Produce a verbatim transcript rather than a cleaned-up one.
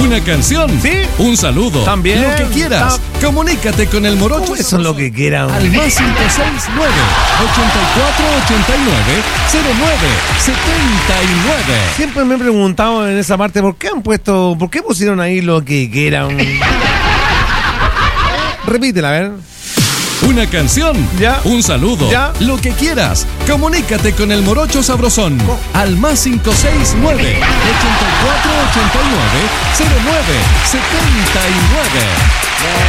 ¿Una canción? ¿Sí? ¿Un saludo? También. Lo que quieras. Ta- Comunícate con el Morocho. ¿Cómo eso es lo que quieran? Al más cinco seis nueve, ochenta y cuatro ochenta y nueve, cero nueve setenta y nueve. Siempre me he preguntado en esa parte, ¿por qué han puesto, por qué pusieron ahí lo que quieran? Repítela, a ver. ¿Una canción? Ya. ¿Un saludo? Ya. Lo que quieras. Comunícate con el Morocho Sabrosón. ¿Cómo? Al más cinco seis nueve, ochenta y cuatro ochenta y nueve, cero nueve setenta y nueve.